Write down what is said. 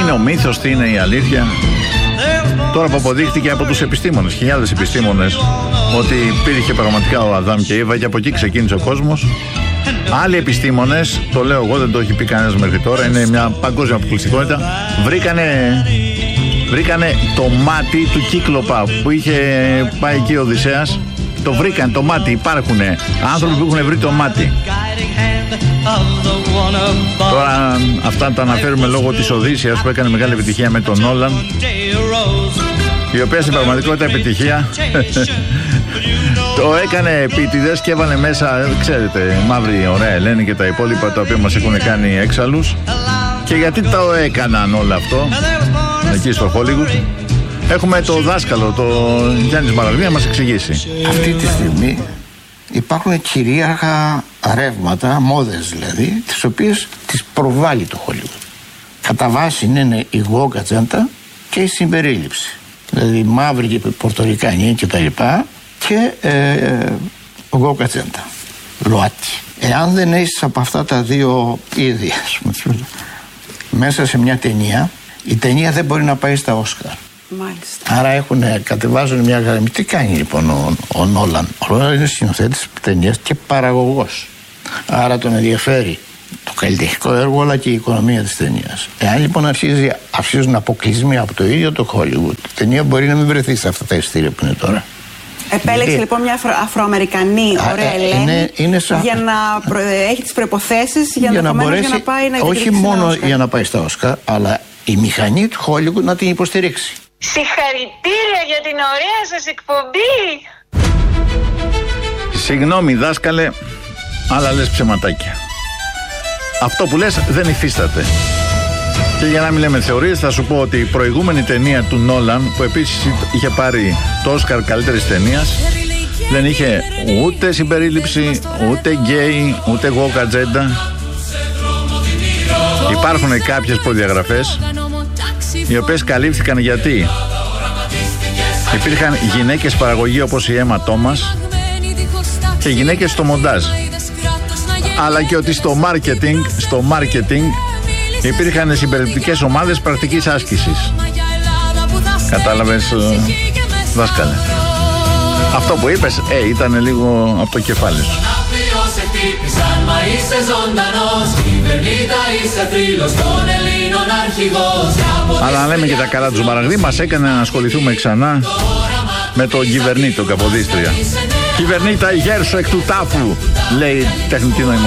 είναι ο μύθος, τι είναι η αλήθεια? Τώρα που αποδείχτηκε από τους επιστήμονες, χιλιάδες επιστήμονες, ότι υπήρχε πραγματικά ο Αδάμ και η Εύα και από εκεί ξεκίνησε ο κόσμος. Άλλοι επιστήμονες, το λέω εγώ, δεν το έχει πει κανένας μέχρι τώρα, είναι μια παγκόσμια αποκλειστικότητα, βρήκανε το μάτι του Κύκλοπα που είχε πάει εκεί ο Οδυσσέας. Το βρήκαν το μάτι, υπάρχουν άνθρωποι που έχουν βρει το μάτι. Τώρα αυτά τα αναφέρουμε λόγω της Οδύσσειας που έκανε μεγάλη επιτυχία με τον Νόλαν, η οποία στην πραγματικότητα επιτυχία το έκανε επίτηδες και έβαλε μέσα, ξέρετε, Μαύρη Ωραία Ελένη και τα υπόλοιπα τα οποία μας έχουν κάνει έξαλλους. Και γιατί το έκαναν όλο αυτό εκεί στο Hollywood? Έχουμε το δάσκαλο, το Γιάννη Μαραγδί, να μας εξηγήσει. Αυτή τη στιγμή υπάρχουν κυρίαρχα ρεύματα, μόδες δηλαδή, τις οποίες τις προβάλλει το Hollywood. Κατά βάση είναι η woke agenda και η συμπερίληψη. Δηλαδή μαύρη και πορτορικανή και τα λοιπά και woke agenda, ΛΟΑΤΚΙ. Εάν δεν έχεις από αυτά τα δύο είδη μέσα σε μια ταινία, η ταινία δεν μπορεί να πάει στα Όσκαρ. Μάλιστα. Άρα κατεβάζουν μια γραμμή. Τι κάνει λοιπόν ο Νόλαν? Ο Νόλαν είναι σκηνοθέτης ταινίας και παραγωγός. Άρα τον ενδιαφέρει το καλλιτεχνικό έργο αλλά και η οικονομία της ταινίας. Εάν λοιπόν αρχίζουν αποκλεισμοί από το ίδιο το Hollywood, η ταινία μπορεί να μην βρεθεί σε αυτά τα ειστήρια που είναι τώρα. Επέλεξε λοιπόν μια Αφροαμερικανή Ωραία Ελένη για να έχει τις προϋποθέσεις για να μπορέσει να πάει να όχι μόνο για να πάει στα Όσκαρ, αλλά η μηχανή του Hollywood να την υποστηρίξει. Συγχαρητήρια για την ωραία σας εκπομπή. Συγγνώμη δάσκαλε, αλλά λες ψεματάκια. Αυτό που λες δεν υφίσταται. Και για να μην λέμε θεωρίες, θα σου πω ότι η προηγούμενη ταινία του Νόλαν, που επίσης είχε πάρει το Όσκαρ καλύτερης ταινίας, δεν είχε ούτε συμπερίληψη, ούτε γκέι, ούτε woke agenda. Υπάρχουν κάποιες προδιαγραφές οι οποίες καλύφθηκαν γιατί υπήρχαν γυναίκες παραγωγή όπως η Έμα Τόμας και γυναίκες στο μοντάζ, αλλά και ότι στο marketing υπήρχαν συμπεριληπτικές ομάδες πρακτικής άσκησης. Κατάλαβες δάσκαλε? Αυτό που είπες ήταν λίγο από το κεφάλι σου. Αλλά να λέμε και τα καλά του Μαραγδί, μας έκανε να ασχοληθούμε ξανά με τον κυβερνήτο Καποδίστρια. Κυβερνήτα η γέρσο εκ του τάφου, λέει τεχνητή νοημοσύνη.